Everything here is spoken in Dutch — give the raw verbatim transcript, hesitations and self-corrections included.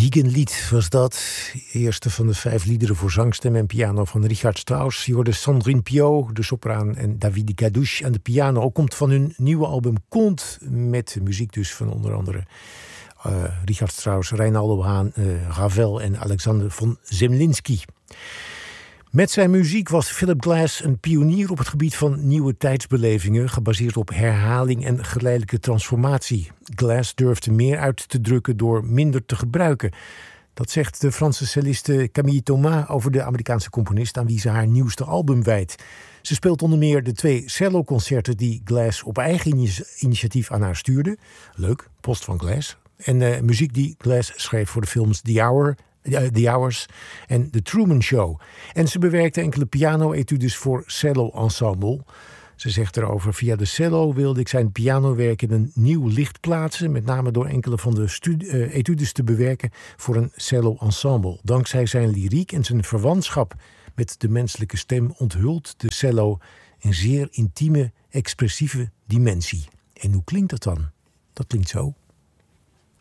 Wiegenlied was dat. Eerste van de vijf liederen voor zangstem en piano van Richard Strauss. Je hoorde Sandrine Piau, de sopraan, en David Gadouche aan de piano. Ook komt van hun nieuwe album Kont, met muziek dus van onder andere uh, Richard Strauss, Reinaldo Haan, uh, Ravel en Alexander von Zemlinsky. Met zijn muziek was Philip Glass een pionier op het gebied van nieuwe tijdsbelevingen, gebaseerd op herhaling en geleidelijke transformatie. Glass durfde meer uit te drukken door minder te gebruiken. Dat zegt de Franse celliste Camille Thomas over de Amerikaanse componist aan wie ze haar nieuwste album wijdt. Ze speelt onder meer de twee celloconcerten die Glass op eigen initiatief aan haar stuurde. Leuk, post van Glass. En uh, muziek die Glass schreef voor de films The Hour, The Hours en The Truman Show. En ze bewerkte enkele piano-etudes voor cello-ensemble. Ze zegt erover: via de cello wilde ik zijn pianowerk in een nieuw licht plaatsen, met name door enkele van de studi- uh, etudes te bewerken voor een cello-ensemble. Dankzij zijn lyriek en zijn verwantschap met de menselijke stem onthult de cello een zeer intieme, expressieve dimensie. En hoe klinkt dat dan? Dat klinkt zo.